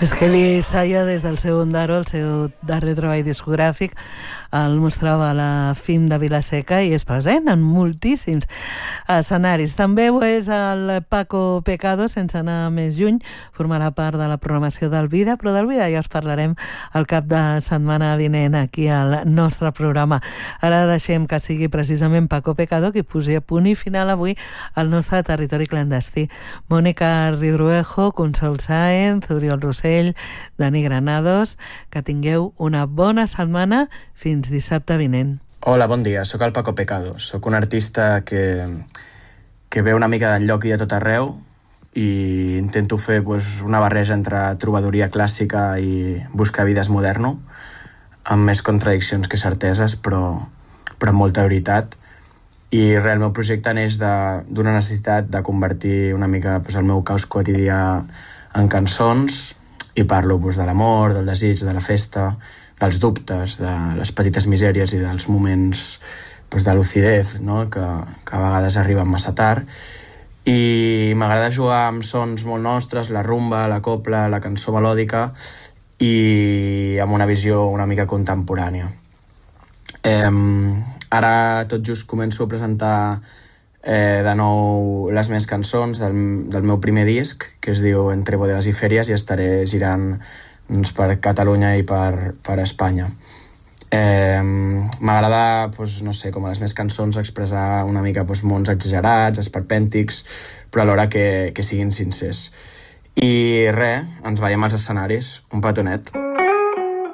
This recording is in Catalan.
Esqueli Saia, des del seu Ondaro, el seu darrer treball discogràfic, el mostrava a la FIM de Vila-seca i és present en moltíssims escenaris. També ho és el Paco Pecado, sense anar més lluny, formarà part de la programació del Vida, però del Vida ja us parlarem el cap de setmana vinent aquí al nostre programa. Ara deixem que sigui precisament Paco Pecado qui posi a punt i final avui al nostre territori clandestí. Mònica Ridruejo, Consol Sáenz, Oriol Rossell, Dani Granados, que tingueu una bona setmana fins dissabte vinent. Hola, bon dia, sóc el Paco Pecado. Sóc un artista que ve una mica d'enlloc i de tot arreu i intento fer una barreja entre trobadoria clàssica i buscar vides moderno, amb més contradiccions que certeses, però amb molta veritat. I el meu projecte neix d'una necessitat de convertir una mica el meu caos quotidià en cançons, i parlo de l'amor, del desig, de la festa, dels dubtes, de les petites misèries i dels moments de lucidez, no? que a vegades arriben massa tard. I m'agrada jugar amb sons molt nostres, la rumba, la copla, la cançó melòdica, i amb una visió una mica contemporània. Ara tot just començo a presentar de nou les meves cançons del meu primer disc, que es diu Entre bodegues i fèries, i estaré girant per Catalunya i per Espanya. M'agrada, no sé, com a les meves cançons, expressar una mica mons exagerats, esperpèntics, però alhora que siguin sincers. I res, ens veiem als escenaris. Un petonet.